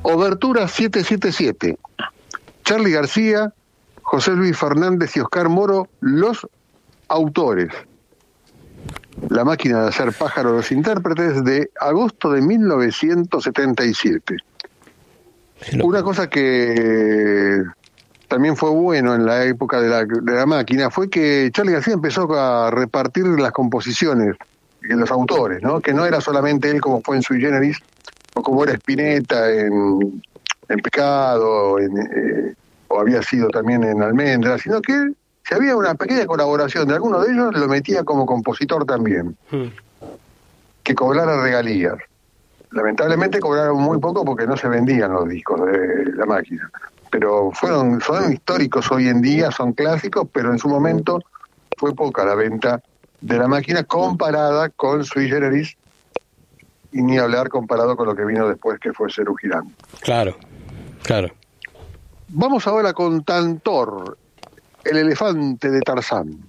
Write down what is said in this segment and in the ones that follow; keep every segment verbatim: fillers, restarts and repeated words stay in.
Obertura siete siete siete. Charly García, José Luis Fernández y Oscar Moro, los autores. La máquina de hacer pájaros, los intérpretes, de agosto de mil novecientos setenta y siete. Una cosa que también fue bueno en la época de la, de la máquina fue que Charly García empezó a repartir las composiciones en los autores, ¿no? Que no era solamente él como fue en Sui Generis, o como era Spinetta en, en Pecado, en, eh, o había sido también en Almendra, sino que él, si había una pequeña colaboración de alguno de ellos, lo metía como compositor también, hmm. que cobrara regalías. Lamentablemente cobraron muy poco porque no se vendían los discos de la máquina, pero fueron son históricos hoy en día, son clásicos, pero en su momento fue poca la venta de la máquina comparada con Sui Generis, y ni hablar comparado con lo que vino después, que fue Serú Girán. Claro, claro. Vamos ahora con Tantor, el elefante de Tarzán.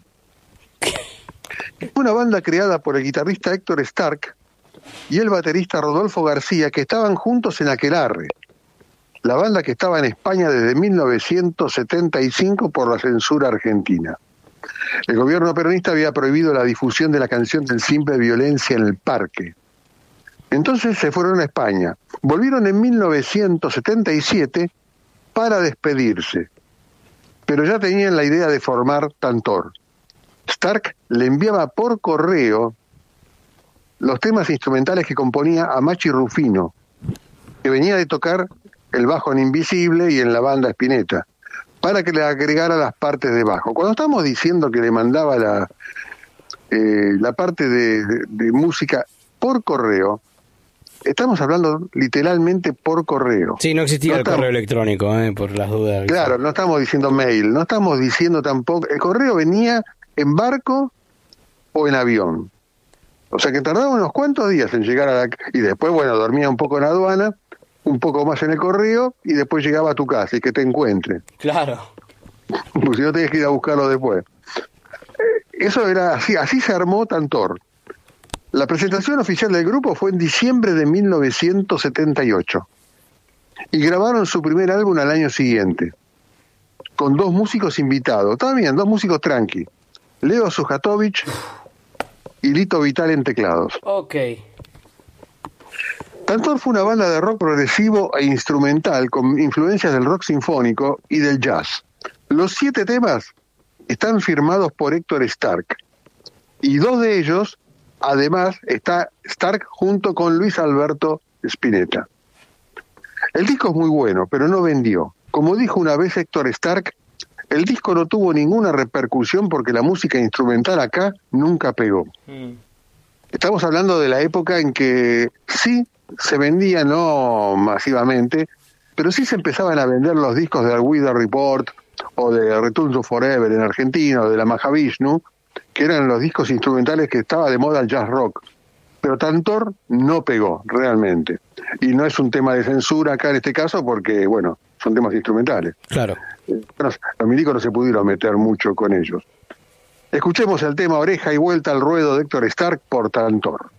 Una banda creada por el guitarrista Héctor Stark y el baterista Rodolfo García, que estaban juntos en Aquelarre, la banda que estaba en España desde mil novecientos setenta y cinco por la censura argentina. El gobierno peronista había prohibido la difusión de la canción del Simple Violencia en el Parque. Entonces se fueron a España. Volvieron en mil novecientos setenta y siete para despedirse, pero ya tenían la idea de formar Tantor. Stark le enviaba por correo los temas instrumentales que componía a Machi Rufino, que venía de tocar el bajo en Invisible y en la banda Spinetta, para que le agregara las partes de bajo. Cuando estamos diciendo que le mandaba la, eh, la parte de, de, de música por correo, estamos hablando literalmente por correo. Sí, no existía no el estamos, correo electrónico, eh, por las dudas. Claro, no estamos diciendo mail, no estamos diciendo tampoco... El correo venía en barco o en avión. O sea que tardaba unos cuantos días en llegar a la... Y después, bueno, dormía un poco en la aduana, un poco más en el correo, y después llegaba a tu casa y que te encuentre. Claro. Pues si no tenías que ir a buscarlo después. Eso era así, así se armó Tantor. La presentación oficial del grupo fue en diciembre de mil novecientos setenta y ocho. Y grabaron su primer álbum al año siguiente, con dos músicos invitados. Está bien, dos músicos tranqui. Leo Sujatovich y Lito Vital en teclados. Ok. Tantor fue una banda de rock progresivo e instrumental con influencias del rock sinfónico y del jazz. Los siete temas están firmados por Héctor Stark, y dos de ellos, además, está Stark junto con Luis Alberto Spinetta. El disco es muy bueno, pero no vendió. Como dijo una vez Héctor Stark, el disco no tuvo ninguna repercusión porque la música instrumental acá nunca pegó. Mm. Estamos hablando de la época en que sí se vendía, no masivamente, pero sí se empezaban a vender los discos de Weather Report o de Return to Forever en Argentina, o de la Mahavishnu, que eran los discos instrumentales que estaba de moda el jazz rock. Pero Tantor no pegó, realmente. Y no es un tema de censura acá en este caso, porque, bueno, son temas instrumentales. Claro. Bueno, los milicos no se pudieron meter mucho con ellos. Escuchemos el tema Oreja y Vuelta al Ruedo de Héctor Stark por Tantor.